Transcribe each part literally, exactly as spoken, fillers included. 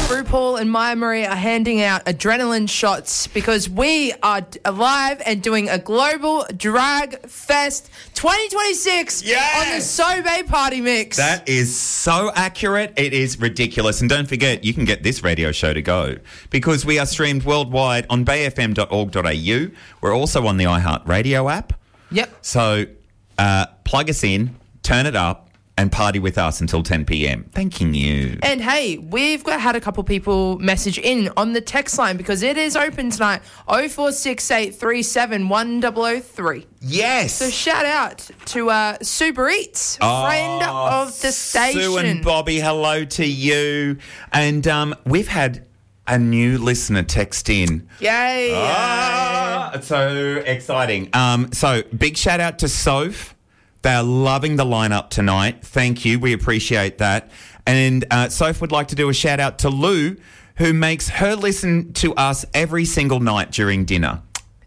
RuPaul and Maya Marie are handing out adrenaline shots because we are alive and doing a global drag fest twenty twenty-six Yes! on the Sobe Party Mix. That is so accurate. It is ridiculous. And don't forget, you can get this radio show to go because we are streamed worldwide on bay f m dot org dot a u. We're also on the iHeartRadio app. Yep. So uh, plug us in, turn it up, and party with us until ten p.m. Thanking you. And hey, we've got had a couple people message in on the text line because it is open tonight, oh four six eight three seven one zero zero three. Yes. So shout out to uh, Super Eats, Oh, friend of the station. Sue and Bobby, hello to you. And um, we've had a new listener text in. Yay. Ah, it's so exciting. Um, so big shout out to Soph. They are loving the lineup tonight. Thank you. We appreciate that. And uh, Soph would like to do a shout out to Lou, who makes her listen to us every single night during dinner.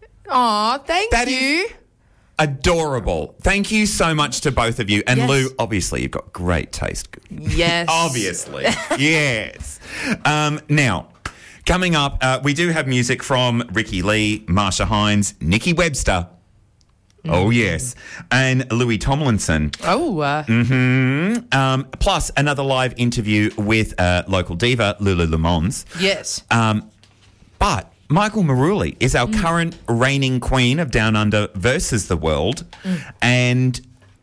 Aw, thank That you. is adorable. Thank you so much to both of you. And Yes. Lou, obviously, you've got great taste. Yes. Obviously. Yes. Um, now, coming up, uh, we do have music from Ricky Lee, Marsha Hines, Nikki Webster. Oh, yes. And Louis Tomlinson. Oh, uh, Mm-hmm. Um, plus another live interview with uh, local diva, Lulu Lemons. yes. Um, but Michael Maruli is our Mm. current reigning queen of Down Under versus the world. Mm. And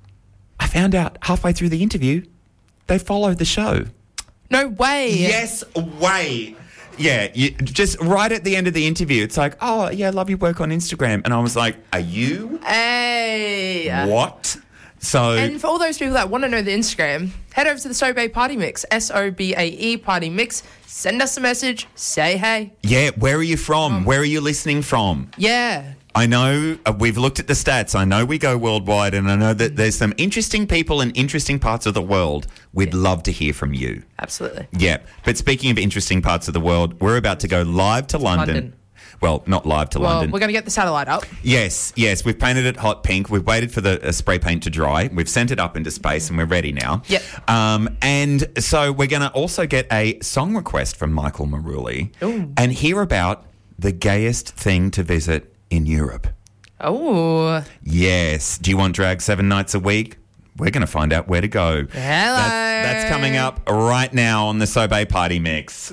I found out halfway through the interview, they followed the show. No way. Yes, way. Yeah, you, just right at the end of the interview, it's like, oh, yeah, I love your work on Instagram. And I was like, are you? Hey. What? So, And for all those people that want to know the Instagram, head over to the Sobe Party Mix, S O B A E Party Mix. Send us a message. Say hey. yeah, where are you from? Where are you listening from? Yeah. I know uh, we've looked at the stats. I know we go worldwide, and I know that there's some interesting people in interesting parts of the world. We'd love to hear from you. Absolutely. Yeah. But speaking of interesting parts of the world, we're about to go live to London. London. Well, not live to Well, London. we're going to get the satellite up. Yes, yes. We've painted it hot pink. We've waited for the uh, spray paint to dry. We've sent it up into space, and we're ready now. Yep. Um, and so we're going to also get a song request from Michael Maruli Ooh. and hear about the gayest thing to visit in Europe. Oh. Yes. Do you want drag seven nights a week? We're going to find out where to go. Hello. That's, that's coming up right now on the Sobe Party Mix.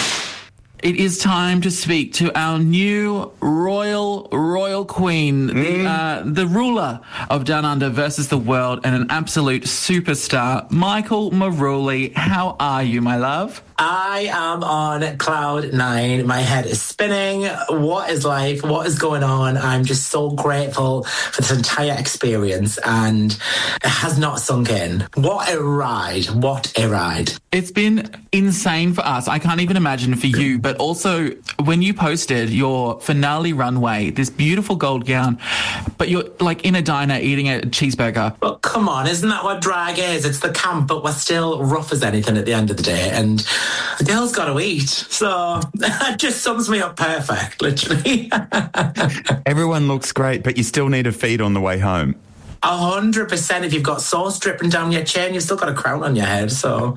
It is time to speak to our new royal, royal queen, the, uh, the ruler of Down Under versus the world and an absolute superstar, Michael Maruli. How are you, my love? I am on cloud nine. My head is spinning. What is life? What is going on? I'm just so grateful for this entire experience, and it has not sunk in. What a ride. What a ride. It's been insane for us. I can't even imagine for you, but also when you posted your finale runway, this beautiful gold gown, but you're like in a diner eating a cheeseburger. But come on, isn't that what drag is? It's the camp, but we're still rough as anything at the end of the day. And the girl's got to eat. So that just sums me up perfect, literally. Everyone looks great, but you still need a feed on the way home. A hundred percent. If you've got sauce dripping down your chin, you've still got a crown on your head. So,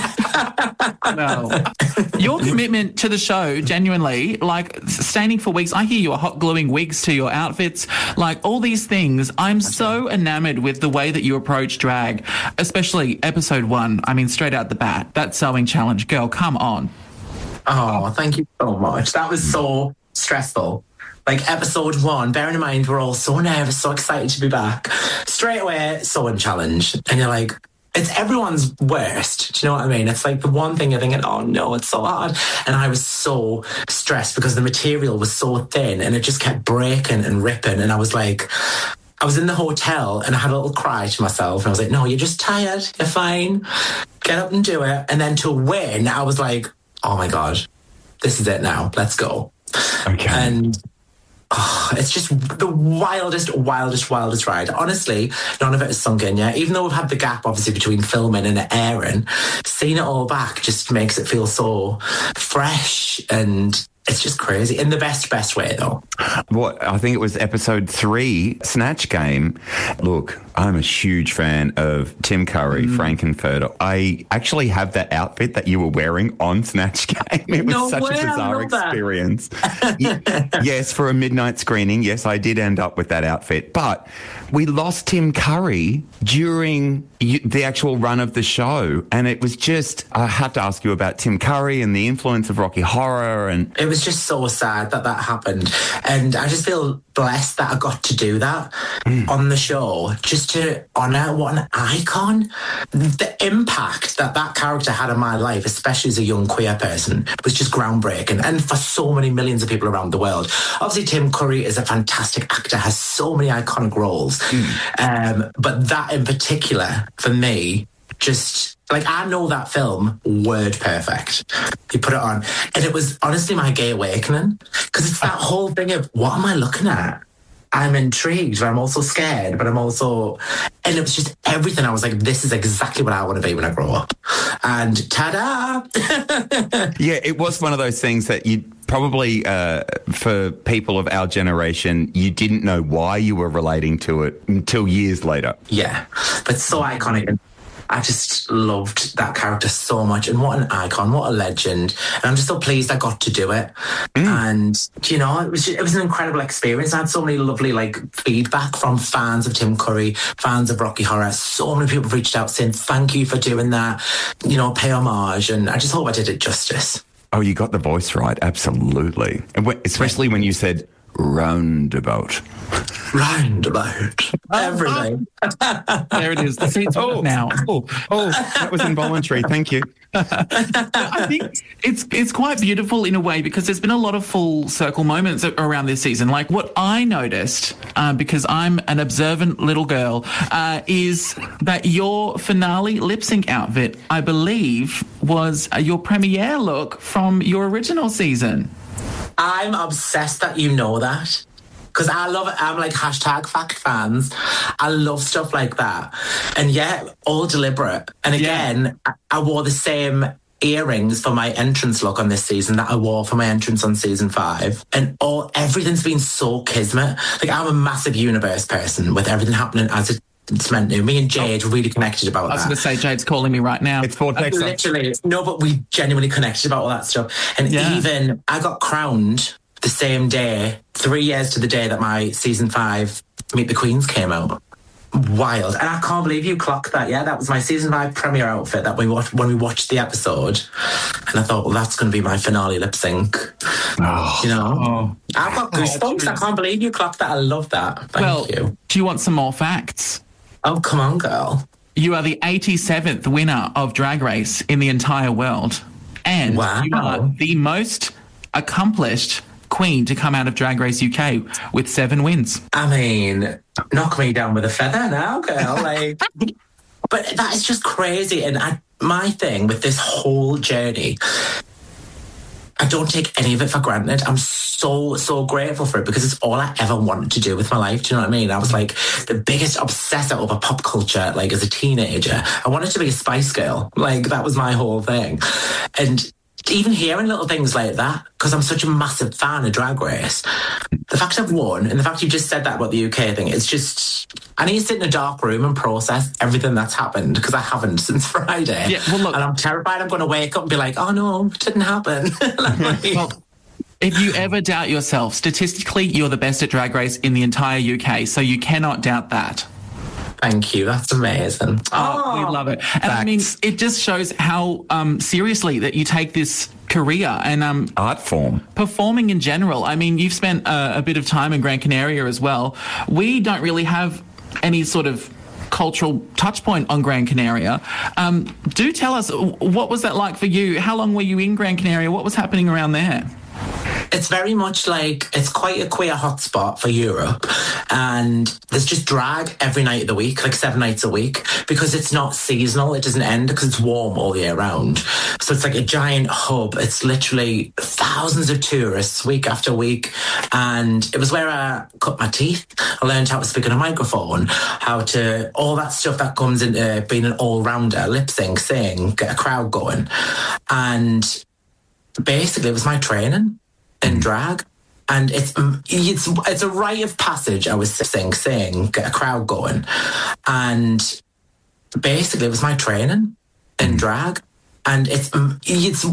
No. Your commitment to the show, genuinely, like staining for weeks. I hear you are hot gluing wigs to your outfits, like all these things. I'm so enamored with the way that you approach drag, especially episode one. I mean, straight out the bat, that sewing challenge, girl, come on. oh, thank you so much. That was so stressful. Like episode one, bearing in mind we're all so nervous, so excited to be back. Straight away, sewing challenge. And you're like, it's everyone's worst. Do you know what I mean? It's like the one thing you're thinking, oh no, it's so hard. And I was so stressed because the material was so thin and it just kept breaking and ripping. And I was like, I was in the hotel and I had a little cry to myself. And I was like, no, you're just tired. You're fine. Get up and do it. And then to win, I was like, oh my God, this is it now. Let's go. Okay. And oh, it's just the wildest, wildest, wildest ride. Honestly, none of it has sunk in yet. Even though we've had the gap, obviously, between filming and airing, seeing it all back just makes it feel so fresh, and it's just crazy. In the best, best way, though. What I think it was episode three, Snatch Game. Look, I'm a huge fan of Tim Curry, Mm. Frankenfurter. I actually have that outfit that you were wearing on Snatch Game. It was No such way, a I bizarre love that. experience. Y- yes, for a midnight screening, yes, I did end up with that outfit. But we lost Tim Curry during y- the actual run of the show. And it was just, I had to ask you about Tim Curry and the influence of Rocky Horror. And It was just so sad that that happened. And I just feel blessed that I got to do that Mm. on the show, just to honour what an icon. The impact that that character had on my life, especially as a young queer person, was just groundbreaking. And for so many millions of people around the world. Obviously, Tim Curry is a fantastic actor, has so many iconic roles. Um, but that in particular, for me, just like I know that film word perfect. You put it on, and it was honestly my gay awakening, because it's that whole thing of what am I looking at? I'm intrigued, but I'm also scared, but I'm also, and it was just everything. I was like, this is exactly what I want to be when I grow up. And ta-da! yeah, it was one of those things that you probably, uh, for people of our generation, you didn't know why you were relating to it until years later. Yeah, but so iconic. I just loved that character so much, and what an icon, what a legend. And I'm just so pleased I got to do it. Mm. And, you know, it was just, it was an incredible experience. I had so many lovely, like, feedback from fans of Tim Curry, fans of Rocky Horror. So many people reached out saying, thank you for doing that, you know, pay homage. And I just hope I did it justice. Oh, you got the voice right. Absolutely. And w- especially when you said roundabout. Roundabout. Everything. There it is. The seat's Oh, now. Oh, oh, that was involuntary. Thank you. I think it's it's quite beautiful in a way, because there's been a lot of full circle moments around this season. Like what I noticed, uh, because I'm an observant little girl, uh, is that your finale lip sync outfit, I believe, was uh, your premiere look from your original season. I'm obsessed that you know that. Because I love it. I'm like hashtag fact fans. I love stuff like that. And yeah, all deliberate. And again, yeah. I, I wore the same earrings for my entrance look on this season that I wore for my entrance on season five. And all everything's been so kismet. Like I'm a massive universe person with everything happening as it it's meant to. Me and Jade oh. really connected about that. I was going to say, Jade's calling me right now. It's Vortex. Literally. No, but we genuinely connected about all that stuff. And yeah. even I got crowned the same day, three years to the day that my season five Meet the Queens came out. Wild. And I can't believe you clocked that. Yeah, that was my season five premiere outfit that we watched when we watched the episode. And I thought, well, that's going to be my finale lip sync. Oh. You know? Oh. I've got goosebumps. I can't believe you clocked that. I love that. Thank well, you. Do you want some more facts? Oh, come on, girl. You are the eighty-seventh winner of Drag Race in the entire world. And wow. you are the most accomplished queen to come out of Drag Race U K with seven wins. I mean, knock me down with a feather now, girl. Like, but that is just crazy. And I, my thing with this whole journey, I don't take any of it for granted. I'm so, so grateful for it because it's all I ever wanted to do with my life. Do you know what I mean? I was like the biggest obsessor over pop culture, like as a teenager. I wanted to be a Spice Girl. Like that was my whole thing. And even hearing little things like that, because I'm such a massive fan of Drag Race, the fact I've won and the fact you just said that about the U K thing, it's just, I need to sit in a dark room and process everything that's happened because I haven't since Friday. Yeah, well, look, and I'm terrified I'm going to wake up and be like, oh no, it didn't happen. like, well, if you ever doubt yourself, statistically, you're the best at Drag Race in the entire U K, so you cannot doubt that. Thank you. That's amazing. Oh, oh we love it. And facts. I mean, it just shows how um, seriously that you take this career and um, art form, performing in general. I mean, you've spent uh, a bit of time in Gran Canaria as well. We don't really have any sort of cultural touch point on Gran Canaria. Um, do tell us, what was that like for you? How long were you in Gran Canaria? What was happening around there? It's very much like, it's quite a queer hotspot for Europe. And there's just drag every night of the week, like seven nights a week, because it's not seasonal. It doesn't end because it's warm all year round. So it's like a giant hub. It's literally thousands of tourists week after week. And it was where I cut my teeth. I learned how to speak on a microphone, how to, all that stuff that comes into being an all-rounder, lip sync, sing, get a crowd going. And basically, it was my training in drag. And it's it's it's a rite of passage. I was sing, sing, get a crowd going, and basically it was my training in drag, and it's it's